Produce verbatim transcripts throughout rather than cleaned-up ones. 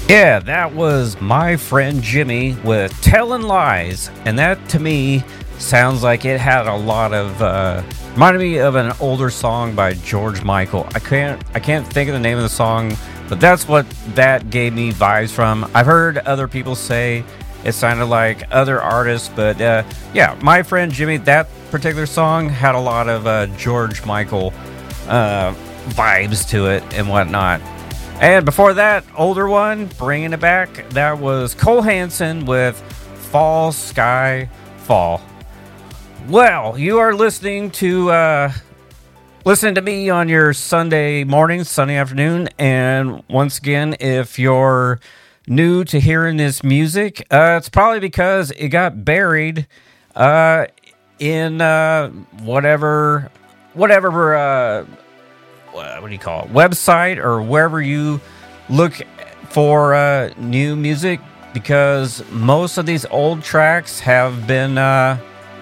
Yeah, that was my friend Jimmy with Telling Lies. And that to me sounds like it had a lot of uh reminded me of an older song by George Michael. I can't I can't think of the name of the song, but that's what that gave me vibes from. I've heard other people say it sounded like other artists, but uh yeah, my friend Jimmy, that particular song had a lot of uh George Michael uh vibes to it and whatnot. And before that, older one, bringing it back, that was Cole Hanson with Fall Sky Fall. Well, you are listening to uh, listen to me on your Sunday morning, Sunday afternoon. And once again, if you're new to hearing this music, uh, it's probably because it got buried uh, in uh, whatever, whatever. Uh, what do you call it, website or wherever you look for uh, new music, because most of these old tracks have been uh,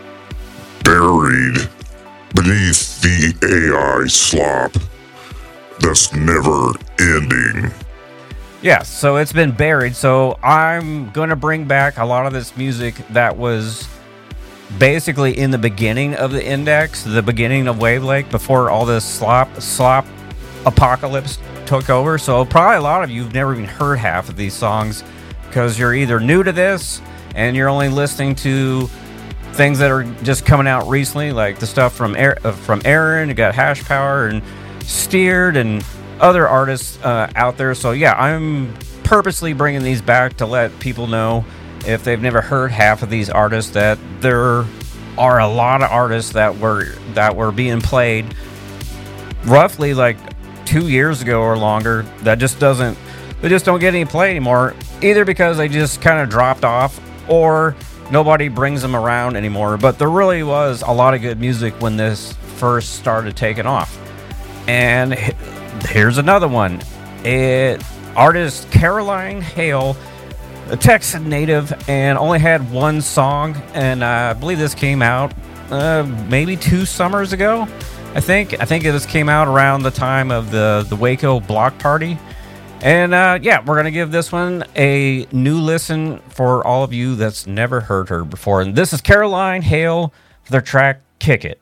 buried beneath the A I slop that's never ending. Yeah, so it's been buried. So I'm going to bring back a lot of this music that was basically in the beginning of the index, the beginning of Wavelake, before all this slop slop apocalypse took over. So probably a lot of you have never even heard half of these songs because you're either new to this and you're only listening to things that are just coming out recently, like the stuff from Air, uh, from Aaron. You got Hash Power and Steered and other artists uh, out there. So yeah, I'm purposely bringing these back to let people know, if they've never heard half of these artists, that there are a lot of artists that were that were being played roughly like two years ago or longer that just doesn't they just don't get any play anymore, either because they just kind of dropped off or nobody brings them around anymore. But there really was a lot of good music when this first started taking off. And here's another one. It artist Caroline Hale, a Texan native, and only had one song, and uh, I believe this came out uh, maybe two summers ago. I think I think this came out around the time of the the Waco block party, and uh, yeah, we're gonna give this one a new listen for all of you that's never heard her before. And this is Caroline Hale for their track "Kick It."